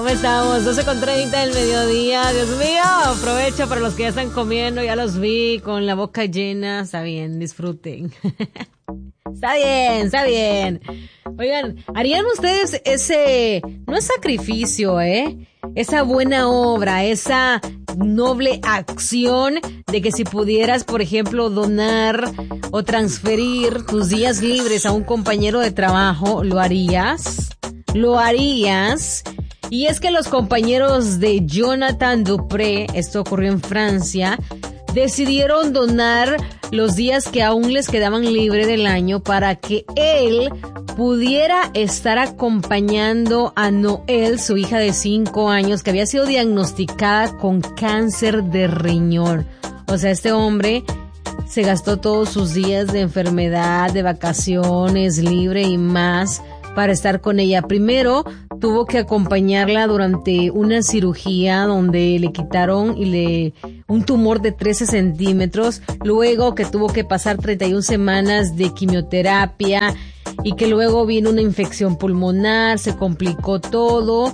estamos? 12:30 del mediodía. Dios mío, aprovecho para los que ya están comiendo. Ya los vi con la boca llena. Está bien, disfruten. Está bien. Oigan, ¿harían ustedes ese, no es sacrificio, esa buena obra, esa noble acción de que si pudieras, por ejemplo, donar o transferir tus días libres a un compañero de trabajo, ¿lo harías? ¿Lo harías? Y es que los compañeros de Jonathan Dupré, esto ocurrió en Francia, decidieron donar los días que aún les quedaban libres del año para que él pudiera estar acompañando a Noel, su hija de 5 años, que había sido diagnosticada con cáncer de riñón. O sea, este hombre se gastó todos sus días de enfermedad, de vacaciones, libre y más para estar con ella. Primero tuvo que acompañarla durante una cirugía donde le quitaron un tumor de 13 centímetros, luego que tuvo que pasar 31 semanas de quimioterapia y que luego vino una infección pulmonar, se complicó todo.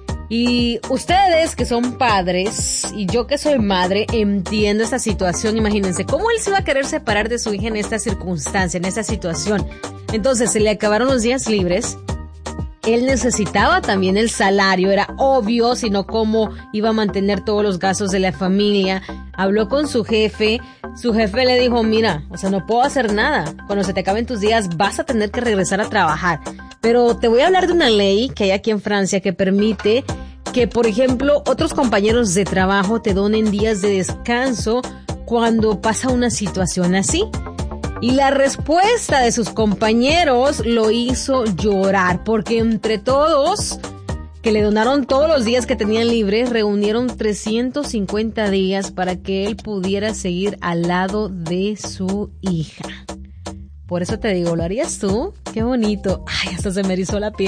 Y ustedes que son padres y yo que soy madre entiendo esta situación. Imagínense cómo él se iba a querer separar de su hija en esta circunstancia, en esta situación. Entonces se le acabaron los días libres. Él necesitaba también el salario, era obvio, sino cómo iba a mantener todos los gastos de la familia. Habló con su jefe le dijo, mira, o sea, no puedo hacer nada. Cuando se te acaben tus días vas a tener que regresar a trabajar. Pero te voy a hablar de una ley que hay aquí en Francia que permite que, por ejemplo, otros compañeros de trabajo te donen días de descanso cuando pasa una situación así. Y la respuesta de sus compañeros lo hizo llorar, porque entre todos, que le donaron todos los días que tenían libres, reunieron 350 días para que él pudiera seguir al lado de su hija. Por eso te digo, ¿lo harías tú? Qué bonito. Ay, hasta se me erizó la piel.